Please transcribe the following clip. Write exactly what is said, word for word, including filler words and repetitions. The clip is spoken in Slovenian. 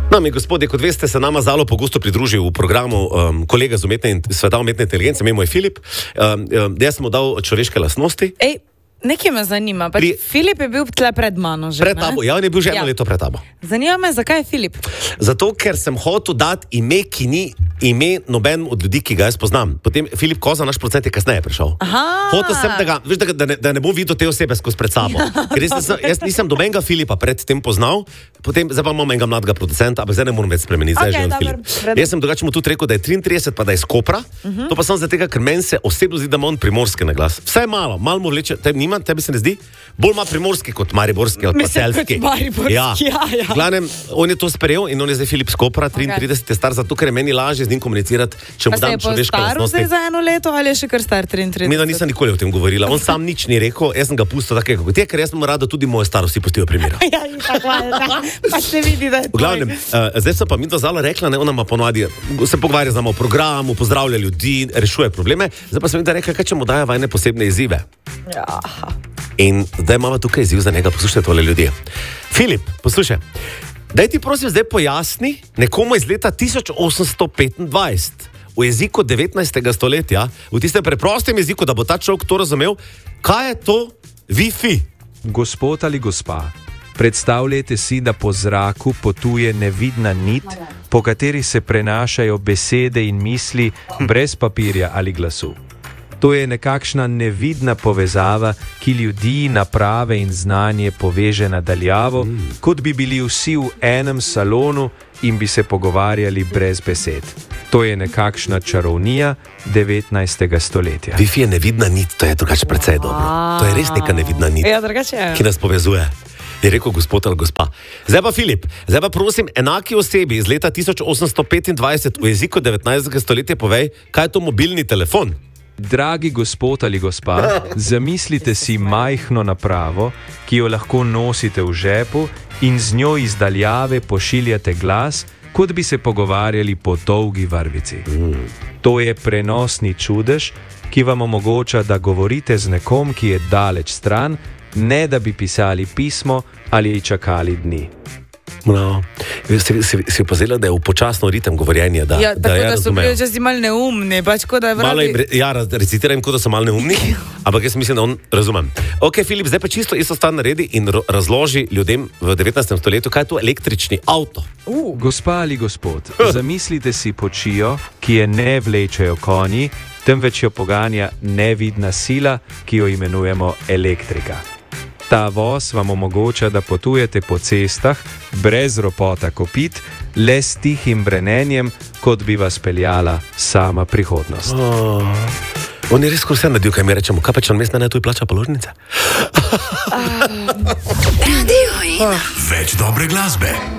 No, mi gospodje, kot veste, se nama zelo pogosto pridružil v programu um, kolega z umetne, sveta umetne inteligence, ime mu je Filip. Um, um, jaz sem mu dal človeške lastnosti. Ej, nekaj me zanima. Pri... Filip je bil tle pred mano že, Pred tabo, ja, on je bil že eno ja. leto pred tabo. Zanima me, zakaj je Filip? Zato, ker sem hotel dati ime, ki ni ime noben od ljudi, ki ga jaz poznam. Potem Filip Koza, naš producent, je kasneje prišel. Aha. Hotel sem, da, ga, veš, da, da, ne, da ne bom videl te osebe skozi pred sabo. Ker jaz, nisem, jaz nisem dobenega Filipa pred tem poznal, potem zdaj pa imam enega mladega producenta, ampak zdaj ne moram več spremeniti. Zdaj Okay, je že on Filip. Jaz sem drugače mu tudi rekel, da je triintrideset, pa da je iz Kopra. Uh-huh. To pa sem zato, ker meni se osebno zdi, da ima on primorski naglas. Vse malo, malo mu vleče, tebi nima, tebi se ne zdi, bolj ima primorski kot mariborski ali pa celjski. Ja, ja, ja. Glavnem, on je to sprejel in on je zdaj Filip z Kopra, triintrideset okay. je star, zato ker je meni lažje z njim komunicirati, če mu dam človeške lastnosti. Se je za eno leto ali je še kar star triintrideset? Mi da nisem nikoli o tem govorila. On sam nič ni rekel, jaz sem ga pustil tako, kot je, ker jaz sem rada tudi moje starosti pustijo primera. Ja, tako je. Pa se vidi, da je to. V glavnem, uh, zdaj so pa mi dva zala rekla, ne, ona ima ponovadi, se pogovarja z nami o programu, pozdravlja ljudi, rešuje probleme, zdaj pa sem mi da rekla, kaj če mu daje vajne posebne izzive. Ja. In zdaj imamo tukaj izziv za njega, poslušajte tole ljudje. Filip, poslušaj, daj ti prosim zdaj pojasni nekomu iz leta tisoč osemsto petindvajset v jeziku devetnajstega stoletja, v tistem preprostem jeziku, da bo ta človek to razumel, kaj je to Wi-Fi? Gospod ali gospa, predstavljajte si, da po zraku potuje nevidna nit, po kateri se prenašajo besede in misli brez papirja ali glasu. To je nekakšna nevidna povezava, ki ljudi, naprave in znanje poveže nadaljavo, mm. kot bi bili vsi v enem salonu in bi se pogovarjali brez besed. To je nekakšna čarovnija devetnajstega stoletja. Wi-Fi je nevidna nit, to je drugače precej dobro. To je res neka nevidna nit, ja, drugače, ki nas povezuje. Je rekel gospod ali gospa. Zdaj pa Filip, zdaj pa prosim enaki osebi iz leta tisoč osemsto petindvajset v jeziku devetnajstega stoletja povej, kaj je to mobilni telefon? Dragi gospod ali gospa, zamislite si majhno napravo, ki jo lahko nosite v žepu in z njo iz daljave pošiljate glas, kot bi se pogovarjali po dolgi vrvici. Mm. To je prenosni čudež, ki vam omogoča, da govorite z nekom, ki je daleč stran, ne da bi pisali pismo ali čakali dni. No, si, si, si opazila, da je v počasno ritem govorjenja, da, ja, da, tako, ja da so bili včasih malo neumni, pač kot da je vrati... Im, ja, recitiram, kot da so malo neumni, ampak jaz mislim, da on razumem. Ok, Filip, zdaj pa čisto isto stvar naredi in razloži ljudem v devetnajstem stoletju, kaj je to električni avto. Uh. Gospa ali gospod, zamislite si počijo, ki je ne vlečejo konji, temveč jo poganja nevidna sila, ki jo imenujemo elektrika. Ta voz vam omogoča, da potujete po cestah brez ropota kopit, le s tihim brenenjem, kot bi vas peljala sama prihodnost. Oh, on je res skoro vse naredil, kaj mi rečemo. Kaj pa če on mestna ne tuj plača položnice? Radio Ena. Več dobre glasbe.